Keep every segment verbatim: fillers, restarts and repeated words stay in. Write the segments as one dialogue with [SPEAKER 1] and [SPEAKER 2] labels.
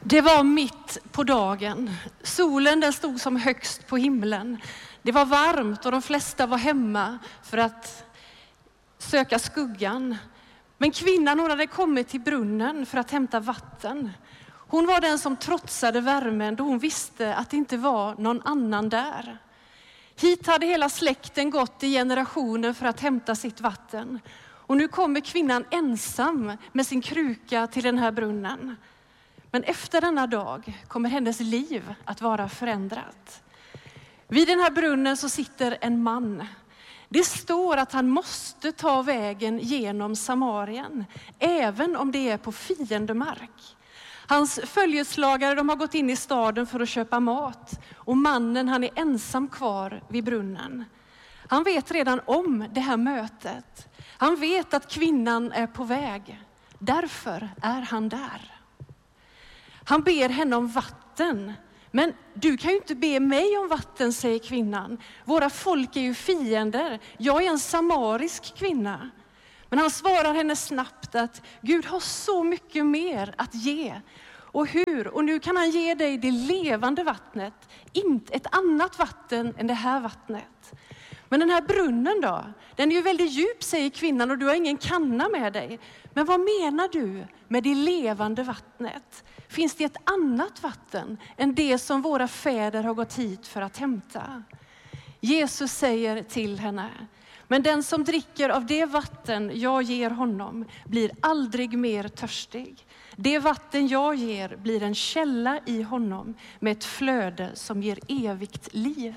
[SPEAKER 1] Det var mitt på dagen. Solen den stod som högst på himlen. Det var varmt och de flesta var hemma för att söka skuggan. Men kvinnan, hon hade kommit till brunnen för att hämta vatten. Hon var den som trotsade värmen då hon visste att det inte var någon annan där. Hit hade hela släkten gått i generationer för att hämta sitt vatten. Och nu kommer kvinnan ensam med sin kruka till den här brunnen. Men efter denna dag kommer hennes liv att vara förändrat. Vid den här brunnen så sitter en man. Det står att han måste ta vägen genom Samarien, även om det är på fiendemark. Hans följeslagare, de har gått in i staden för att köpa mat. Och mannen, han är ensam kvar vid brunnen. Han vet redan om det här mötet. Han vet att kvinnan är på väg. Därför är han där. Han ber henne om vatten. Men du kan ju inte be mig om vatten, säger kvinnan. Våra folk är ju fiender. Jag är en samarisk kvinna. Men han svarar henne snabbt att Gud har så mycket mer att ge. Och hur? Och nu kan han ge dig det levande vattnet. Inte ett annat vatten än det här vattnet. Men den här brunnen då? Den är ju väldigt djup, säger kvinnan, och du har ingen kanna med dig. Men vad menar du med det levande vattnet? Finns det ett annat vatten än det som våra fäder har gått hit för att hämta? Jesus säger till henne: men den som dricker av det vatten jag ger honom blir aldrig mer törstig. Det vatten jag ger blir en källa i honom med ett flöde som ger evigt liv.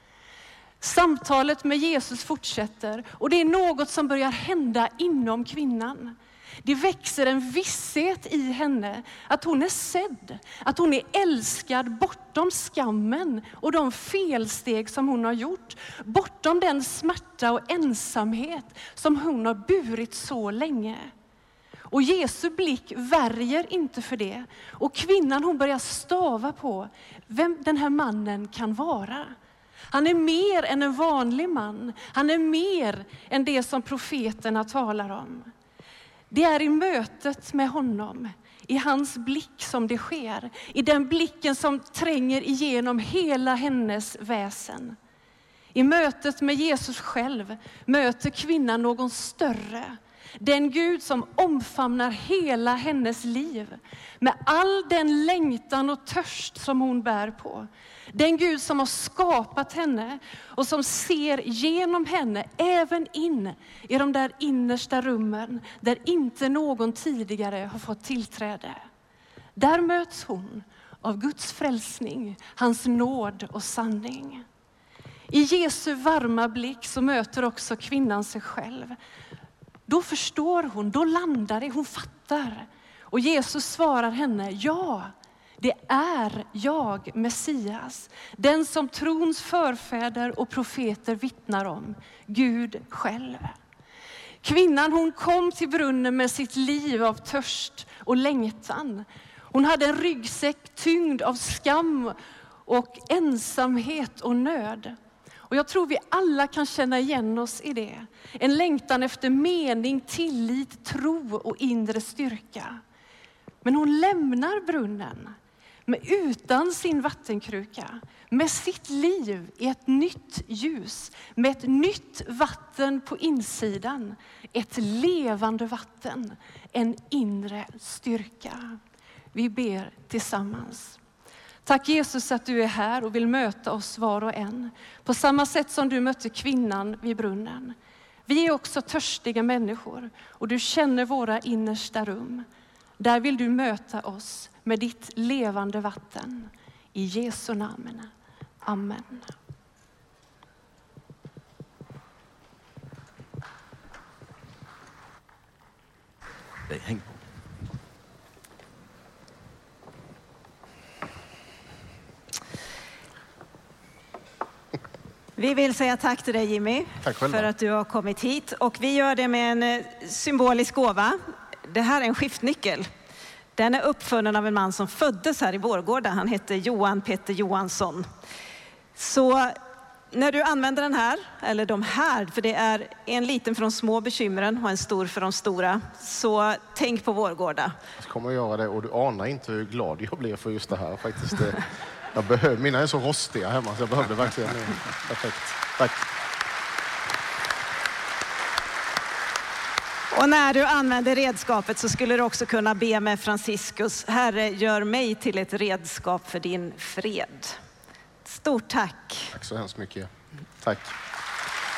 [SPEAKER 1] Samtalet med Jesus fortsätter och det är något som börjar hända inom kvinnan. Det växer en visshet i henne att hon är sedd, att hon är älskad bortom skammen och de felsteg som hon har gjort. Bortom den smärta och ensamhet som hon har burit så länge. Och Jesu blick värjer inte för det. Och kvinnan, hon börjar stava på vem den här mannen kan vara. Han är mer än en vanlig man. Han är mer än det som profeterna talar om. Det är i mötet med honom, i hans blick som det sker. I den blicken som tränger igenom hela hennes väsen. I mötet med Jesus själv möter kvinnan någon större. Den Gud som omfamnar hela hennes liv. Med all den längtan och törst som hon bär på. Den Gud som har skapat henne och som ser genom henne även in i de där innersta rummen där inte någon tidigare har fått tillträde. Där möts hon av Guds frälsning, hans nåd och sanning. I Jesu varma blick så möter också kvinnan sig själv. Då förstår hon, då landar det, hon fattar. Och Jesus svarar henne: ja, det är jag, Messias. Den som trons förfäder och profeter vittnar om, Gud själv. Kvinnan, hon kom till brunnen med sitt liv av törst och längtan. Hon hade en ryggsäck tyngd av skam och ensamhet och nöd. Och jag tror vi alla kan känna igen oss i det. En längtan efter mening, tillit, tro och inre styrka. Men hon lämnar brunnen med utan sin vattenkruka. Med sitt liv i ett nytt ljus. Med ett nytt vatten på insidan. Ett levande vatten. En inre styrka. Vi ber tillsammans. Tack Jesus att du är här och vill möta oss var och en. På samma sätt som du mötte kvinnan vid brunnen. Vi är också törstiga människor och du känner våra innersta rum. Där vill du möta oss med ditt levande vatten. I Jesu namn. Amen.
[SPEAKER 2] Häng.
[SPEAKER 3] Vi vill säga tack till dig, Jimmy, för att du har kommit hit. Och vi gör det med en symbolisk gåva. Det här är en skiftnyckel. Den är uppfunnen av en man som föddes här i Vårgårda. Han hette Johan Peter Johansson. Så när du använder den här, eller de här, för det är en liten för de små bekymren och en stor för de stora, så tänk på Vårgårda.
[SPEAKER 4] Jag kommer att göra det, och du anar inte hur glad jag blir för just det här faktiskt. Jag behöver, mina är så rostiga hemma så jag behövde verkligen det. Perfekt. Tack.
[SPEAKER 3] Och när du använder redskapet så skulle du också kunna be med Franciscus: Herre, gör mig till ett redskap för din fred. Stort tack.
[SPEAKER 4] Tack så hemskt mycket. Tack.